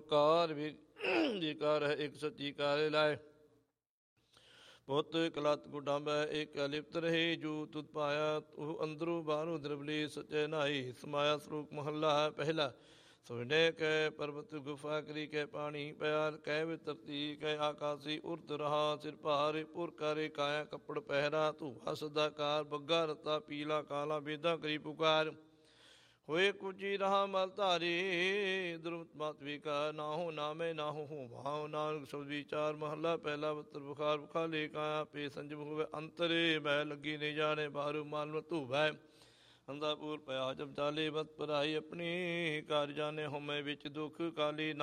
ਕਾਰ ਵਿਕਾਰ ਹੈ ਇੱਕ ਸੱਚੀ ਕਾਰ ਲਾਏ। ਪੁੱਤ ਕਲਤ ਕੁਡੰਬੈ ਇੱਕ ਅਲਿਪਤ ਰਹੇ, ਜੋ ਤੁਧ ਪਾਇਆ ਉਹ ਅੰਦਰੋਂ ਬਾਹਰੋਂ ਦਰਬਲੀ ਸਚੈ ਨਾਈ। ਸਮਾਇਆ ਸਰੂਪ ਮਹੱਲਾ ਪਹਿਲਾ। ਸੁਣੇ ਕੈ ਪਰਬਤ ਗੁਫਾ ਕਰੀ ਕੈ ਪਾਣੀ ਪਿਆਰ, ਕਹਿ ਵੇ ਧਰਤੀ ਕਹਿ ਆਕਾਸੀ ਉਰਤ ਰਹਾ। ਸਿਰ ਭਾਰੇ ਪੁਰ ਕਰੇ ਕਾਇਆ ਕੱਪੜ ਪਹਿਰਾ, ਧੂਆ ਸਦਾਕਾਰ ਬੱਗਾ ਰਤਾ ਪੀਲਾ ਕਾਲਾ ਬੇਦਾ ਕਰੀ ਪੁਕਾਰ। ਹੋਏ ਕੁਜੀ ਰਹਾ ਮਲ ਧਾਰੀ, ਦੁਰਮਤ ਮਤ ਵਿਕਾਰ ਨਾਹੋ ਨਾਮੇ ਨਾਹੋ ਹੋਵਾਉ। ਨਾਨਕ ਸ਼ਬਦ ਵਿਚਾਰ ਮਹੱਲਾ ਪਹਿਲਾ। ਬੱਤਰ ਬੁਖਾਰ ਬੁਖਾ ਲੈ ਕਾਇਆ ਪੇ ਸੰਜਮ ਹੋਵੇ ਅੰਤਰੇ, ਬੈ ਲੱਗੀ ਨਹੀਂ ਜਾਣੇ ਬਾਹਰੋਂ ਮਲ ਮਤ ਧੂਵੈ। ਅੰਧਾਪੂਰ ਪਿਆ ਜਬ ਚਾਲੇ ਬਤ ਪਰਾਈ ਆਪਣੀ, ਘਰ ਜਾਣੇ ਹੋਮੇ ਵਿੱਚ ਦੁੱਖ ਕਾਲੀ।